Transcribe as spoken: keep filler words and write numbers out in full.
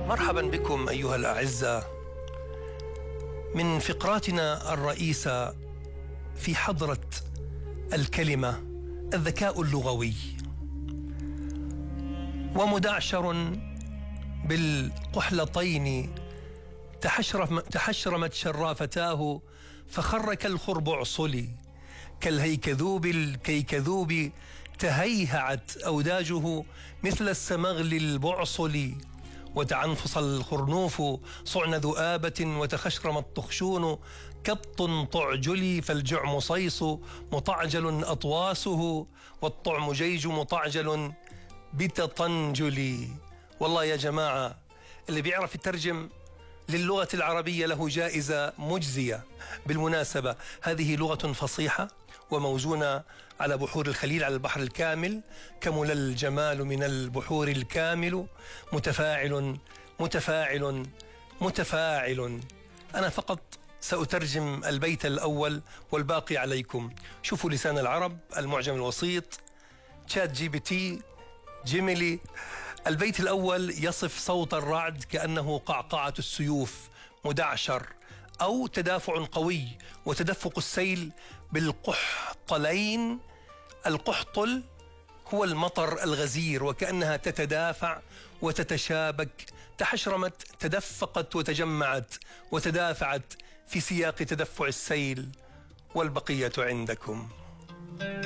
مرحبا بكم أيها الأعزاء من فقراتنا الرئيسة في حضرة الكلمة الذكاء اللغوي. ومدعشر بالقحلطين تحشرمت شرافتاه فخر كالخربعصل، كالهيكذوب الكيكذوب تهيهعت أوداجه مثل السمغل البعصل، وتعنفص الخرنوف صعن ذؤابة وتخشرم الطخشون كالط طعجلي، فالجعم صيص مطعجل أطواسه والطعم جيج مطعجل بتطنجلي. والله يا جماعة اللي بيعرف يترجم للغة العربية له جائزة مجزية. بالمناسبة هذه لغة فصيحة وموزونة على بحور الخليل، على البحر الكامل. كمل الجمال من البحور الكامل، متفاعل متفاعل متفاعل. أنا فقط سأترجم البيت الأول والباقي عليكم. شوفوا لسان العرب، المعجم الوسيط، تشات جي بي تي، جيميلي. البيت الأول يصف صوت الرعد كأنه قعقعة السيوف، مدعشر أو تدافع قوي، وتدفق السيل بالقحطلين. القحطل هو المطر الغزير، وكأنها تتدافع وتتشابك. تحشرمت، تدفقت وتجمعت وتدافعت في سياق تدفع السيل. والبقية عندكم.